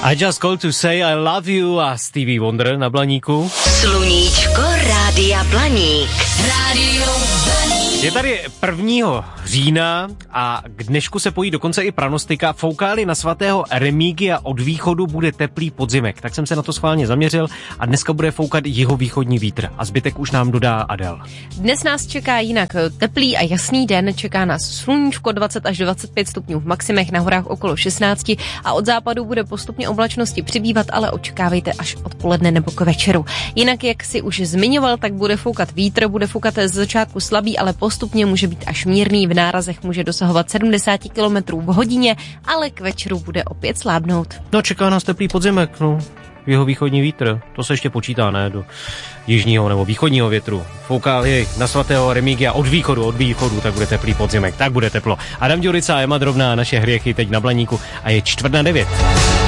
I just called to say I love you a Stevie Wonder na Blaníku. Sluníčko Rádia Blaník. Rádio Blaník. Je tady 1. října a k dnešku se pojí dokonce i pranostika. Fouká-li na svatého Remigia od východu, bude teplý podzimek. Tak jsem se na to schválně zaměřil a dneska bude foukat jihovýchodní vítr a zbytek už nám dodá Adel. Dnes nás čeká jinak teplý a jasný den, čeká nás sluníčko 20 až 25 stupňů v maximech, na horách okolo 16 a od západu bude postupně oblačnosti přibývat, ale očekávejte až odpoledne nebo k večeru. Jinak, jak si už zmiňoval, tak bude foukat vítr, bude foukat z začátku slabý, ale postupně může být až mírný, v nárazech může dosahovat 70 km v hodině, ale k večeru bude opět slábnout. No, čeká nás teplý podzimek, no. Jihovýchodní vítr, to se ještě počítá, ne, do jižního nebo východního větru. Fouká-li na svatého Remigia od východu, tak bude teplý podzimek, tak bude teplo. Adam Ďurica a Emma Drobná, naše hriechy teď na Blaníku a je 8:45.